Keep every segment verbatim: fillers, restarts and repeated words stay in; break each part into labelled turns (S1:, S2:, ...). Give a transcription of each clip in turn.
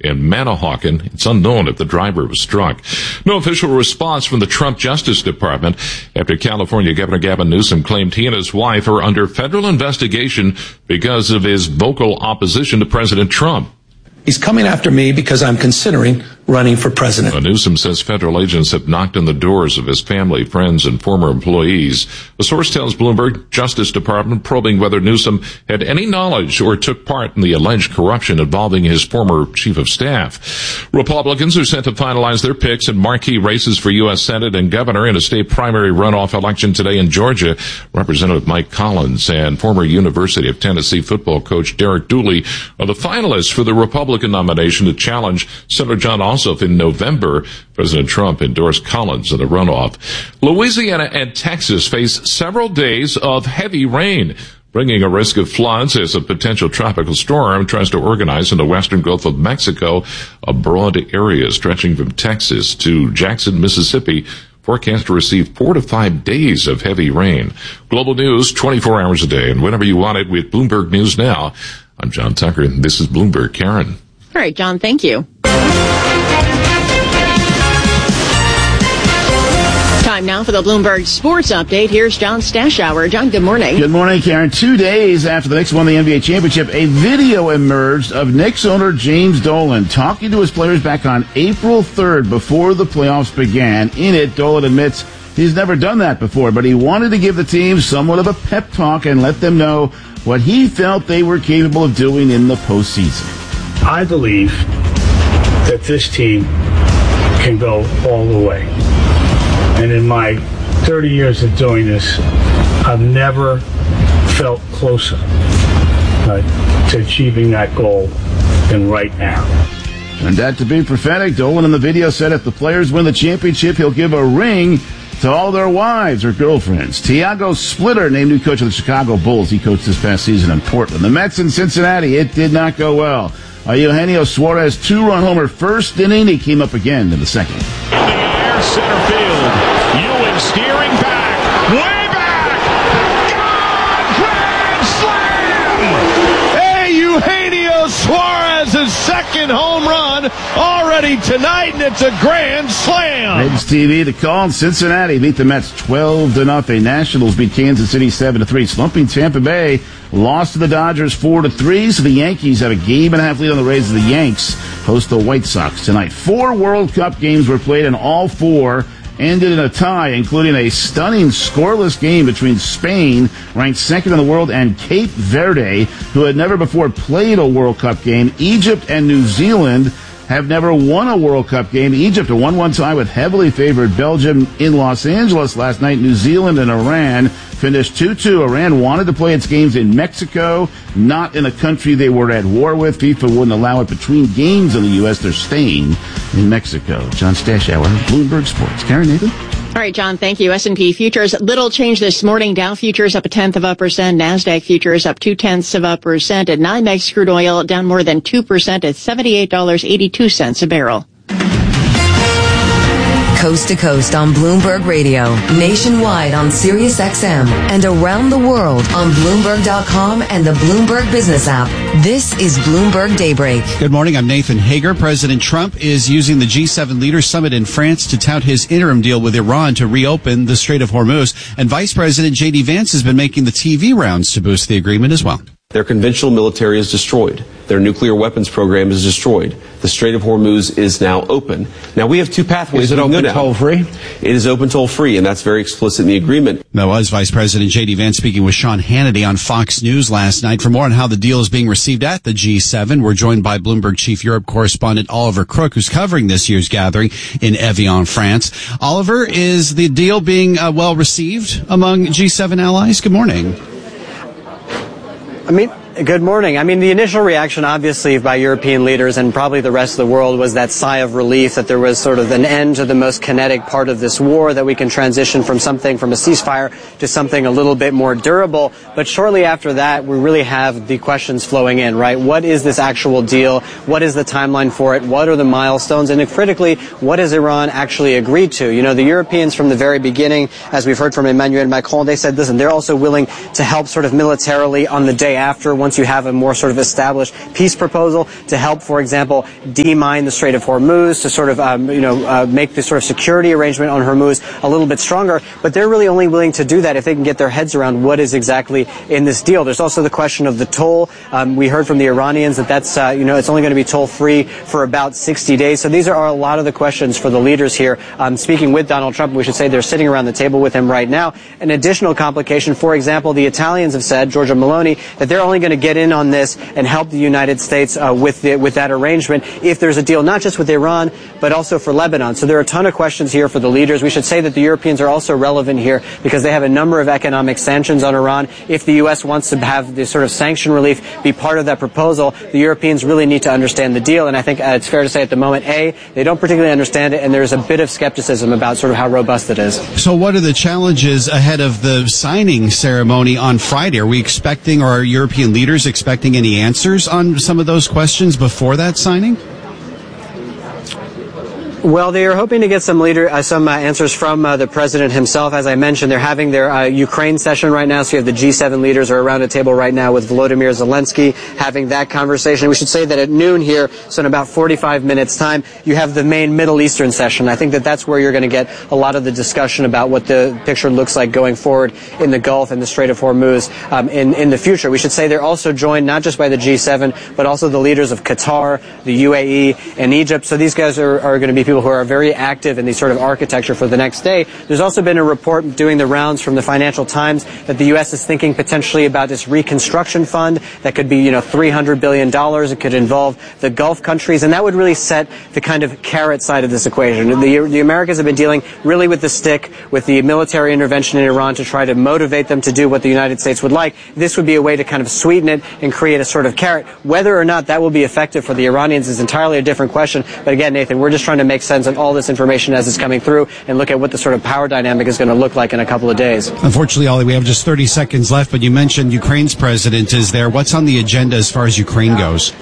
S1: in Manahawkin. It's unknown if the driver was struck. No official response from the Trump Justice Department after California Governor Gavin Newsom claimed he and his wife are under federal investigation because of his vocal opposition to President Trump.
S2: He's coming after me because I'm considering running for president.
S1: Uh, Newsom says federal agents have knocked on the doors of his family, friends, and former employees. A source tells Bloomberg Justice Department probing whether Newsom had any knowledge or took part in the alleged corruption involving his former chief of staff. Republicans are set to finalize their picks in marquee races for U S Senate and governor in a state primary runoff election today in Georgia. Representative Mike Collins and former University of Tennessee football coach Derek Dooley are the finalists for the Republican nomination to challenge Senator John Ossoff in November. President Trump endorsed Collins in the runoff. Louisiana and Texas face several days of heavy rain, bringing a risk of floods as a potential tropical storm tries to organize in the western Gulf of Mexico, a broad area stretching from Texas to Jackson, Mississippi. Forecast to receive four to five days of heavy rain. Global news twenty-four hours a day and whenever you want it with Bloomberg News Now. I'm John Tucker. This is Bloomberg. Karen.
S3: All right, John, thank you. Time now for the Bloomberg Sports Update. Here's John Stashower. John, good morning.
S4: Good morning, Karen. Two days after the Knicks won the N B A championship, a video emerged of Knicks owner James Dolan talking to his players back on April third before the playoffs began. In it, Dolan admits he's never done that before, but he wanted to give the team somewhat of a pep talk and let them know what he felt they were capable of doing in the postseason.
S5: I believe that this team can go all the way. And in my thirty years of doing this, I've never felt closer uh, to achieving that goal than right now.
S4: And that to be prophetic, Dolan in the video said if the players win the championship, he'll give a ring to all their wives or girlfriends. Tiago Splitter named new coach of the Chicago Bulls. He coached this past season in Portland. The Mets in Cincinnati, it did not go well. A Eugenio Suarez two-run homer first inning. He came up again in the second.
S6: Air center field. Ewing steering back. Way back. Gone! Grand slam! Hey, Eugenio Suarez's second home run already tonight, and it's a grand slam.
S4: Mets T V to call. Cincinnati beat the Mets twelve to nothing. Nationals beat Kansas City seven to three. Slumping Tampa Bay lost to the Dodgers four to three. So the Yankees have a game and a half lead on the Rays. The Yanks host the White Sox tonight. Four World Cup games were played, and all four ended in a tie, including a stunning scoreless game between Spain, ranked second in the world, and Cape Verde, who had never before played a World Cup game. Egypt and New Zealand have never won a World Cup game. Egypt a one one tie with heavily favored Belgium in Los Angeles last night. New Zealand and Iran finished two two. Iran wanted to play its games in Mexico, not in a country they were at war with. FIFA wouldn't allow it between games in the U S. They're staying in Mexico. John Stashower, Bloomberg Sports. Karen, Nathan?
S3: All right, John, thank you. S and P futures, little change this morning. Dow futures up a tenth of a percent. NASDAQ futures up two tenths of a percent. And NYMEX crude oil down more than two percent at seventy-eight dollars and eighty-two cents a barrel.
S7: Coast to coast on Bloomberg Radio, nationwide on Sirius X M, and around the world on Bloomberg dot com and the Bloomberg Business app. This is Bloomberg Daybreak.
S8: Good morning. I'm Nathan Hager. President Trump is using the G seven Leaders Summit in France to tout his interim deal with Iran to reopen the Strait of Hormuz. And Vice President J D Vance has been making the T V rounds to boost the agreement as well.
S9: Their conventional military is destroyed. Their nuclear weapons program is destroyed. The Strait of Hormuz is now open. Now, we have two pathways.
S10: Is it open toll-free?
S9: It is open toll-free, and that's very explicit in the agreement.
S8: That was Vice President J D Vance speaking with Sean Hannity on Fox News last night. For more on how the deal is being received at the G seven, we're joined by Bloomberg Chief Europe correspondent Oliver Crook, who's covering this year's gathering in Evian, France. Oliver, is the deal being uh, well received among G seven allies? Good morning.
S11: I mean, good morning. I mean, the initial reaction, obviously, by European leaders and probably the rest of the world was that sigh of relief that there was sort of an end to the most kinetic part of this war, that we can transition from something, from a ceasefire to something a little bit more durable. But shortly after that, we really have the questions flowing in, right? What is this actual deal? What is the timeline for it? What are the milestones? And critically, what has Iran actually agreed to? You know, the Europeans from the very beginning, as we've heard from Emmanuel Macron, they said, listen, they're also willing to help sort of militarily on the day after once you have a more sort of established peace proposal to help, for example, demine the Strait of Hormuz, to sort of, um, you know, uh, make the sort of security arrangement on Hormuz a little bit stronger. But they're really only willing to do that if they can get their heads around what is exactly in this deal. There's also the question of the toll. Um, we heard from the Iranians that that's, uh, you know, it's only going to be toll-free for about sixty days. So these are a lot of the questions for the leaders here. Um, speaking with Donald Trump, we should say they're sitting around the table with him right now. An additional complication, for example, the Italians have said, Giorgia Meloni, that they're only going to get in on this and help the United States uh, with the, with that arrangement if there's a deal, not just with Iran, but also for Lebanon. So there are a ton of questions here for the leaders. We should say that the Europeans are also relevant here because they have a number of economic sanctions on Iran. If the U S wants to have this sort of sanction relief be part of that proposal, the Europeans really need to understand the deal. And I think uh, it's fair to say at the moment, A, they don't particularly understand it, and there's a bit of skepticism about sort of how robust it is.
S8: So what are the challenges ahead of the signing ceremony on Friday? Are we expecting, or are European leaders expecting any answers on some of those questions before that signing?
S11: Well, they are hoping to get some leader, uh, some uh, answers from uh, the president himself. As I mentioned, they're having their uh, Ukraine session right now. So you have the G seven leaders are around a table right now with Volodymyr Zelensky having that conversation. We should say that at noon here, so in about forty-five minutes time, you have the main Middle Eastern session. I think that that's where you're going to get a lot of the discussion about what the picture looks like going forward in the Gulf and the Strait of Hormuz um, in, in the future. We should say they're also joined not just by the G seven, but also the leaders of Qatar, the U A E, and Egypt. So these guys are, are going to be people who are very active in the sort of architecture for the next day. There's also been a report doing the rounds from the Financial Times that the U S is thinking potentially about this reconstruction fund that could be, you know, three hundred billion dollars. It could involve the Gulf countries, and that would really set the kind of carrot side of this equation. The, the Americans have been dealing really with the stick, with the military intervention in Iran to try to motivate them to do what the United States would like. This would be a way to kind of sweeten it and create a sort of carrot. Whether or not that will be effective for the Iranians is entirely a different question. But again, Nathan, we're just trying to make sense of all this information as it's coming through and look at what the sort of power dynamic is going to look like in a couple of days.
S8: Unfortunately, Ollie, we have just thirty seconds left, but you mentioned Ukraine's president is there. What's on the agenda as far as Ukraine goes?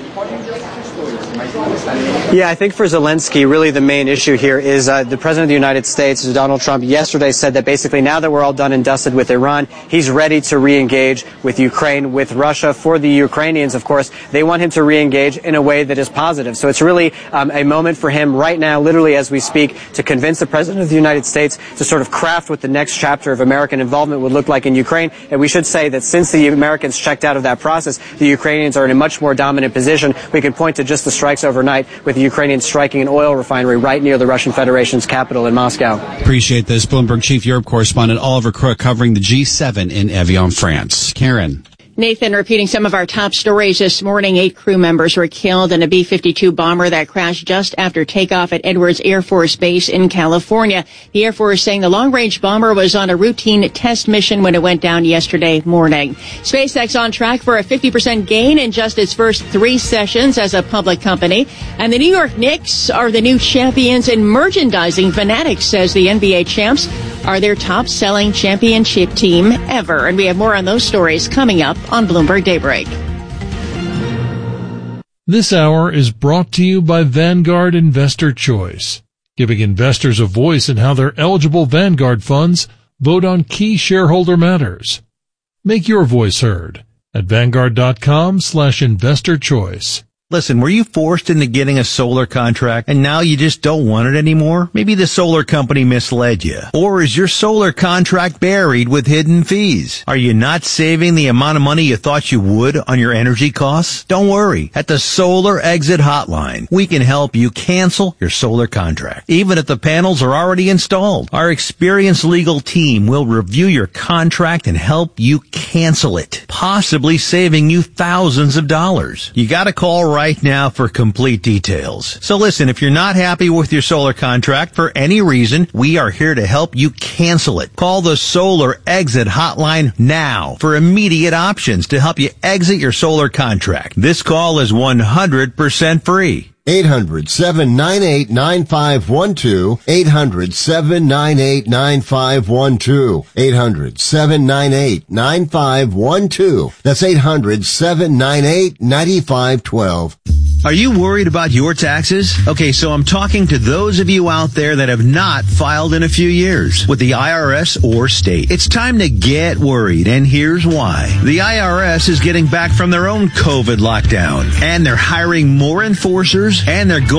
S11: Yeah, I think for Zelensky, really the main issue here is uh, the President of the United States, Donald Trump, yesterday said that basically now that we're all done and dusted with Iran, he's ready to re-engage with Ukraine, with Russia. For the Ukrainians, of course, they want him to re-engage in a way that is positive. So it's really um, a moment for him right now, literally as we speak, to convince the President of the United States to sort of craft what the next chapter of American involvement would look like in Ukraine. And we should say that since the Americans checked out of that process, the Ukrainians are in a much more dominant position. We can point to just the strikes overnight with the Ukrainians striking an oil refinery right near the Russian Federation's capital in Moscow.
S8: Appreciate this. Bloomberg Chief Europe Correspondent Oliver Crook covering the G seven in Evian, France. Karen.
S3: Nathan, repeating some of our top stories this morning, eight crew members were killed in a B fifty-two bomber that crashed just after takeoff at Edwards Air Force Base in California. The Air Force saying the long-range bomber was on a routine test mission when it went down yesterday morning. SpaceX on track for a fifty percent gain in just its first three sessions as a public company. And the New York Knicks are the new champions in merchandising. Fanatics says the N B A champs are their top-selling championship team ever. And we have more on those stories coming up on Bloomberg Daybreak.
S10: This hour is brought to you by Vanguard Investor Choice, giving investors a voice in how their eligible Vanguard funds vote on key shareholder matters. Make your voice heard at Vanguard.com slash investor choice.
S12: Listen, were you forced into getting a solar contract and now you just don't want it anymore? Maybe the solar company misled you. Or is your solar contract buried with hidden fees? Are you not saving the amount of money you thought you would on your energy costs? Don't worry. At the Solar Exit Hotline, we can help you cancel your solar contract, even if the panels are already installed. Our experienced legal team will review your contract and help you cancel it, possibly saving you thousands of dollars. You gotta call right right now for complete details. So listen, if you're not happy with your solar contract for any reason, we are here to help you cancel it. Call the Solar Exit Hotline now for immediate options to help you exit your solar contract. This call is one hundred percent free.
S13: eight hundred, seven nine eight, nine five one two. eight hundred, seven nine eight, nine five one two. eight hundred, seven nine eight, nine five one two. That's eight hundred, seven nine eight, nine five one two.
S12: Are you worried about your taxes? Okay, so I'm talking to those of you out there that have not filed in a few years with the I R S or state. It's time to get worried, and here's why. The I R S is getting back from their own COVID lockdown, and they're hiring more enforcers, and they're going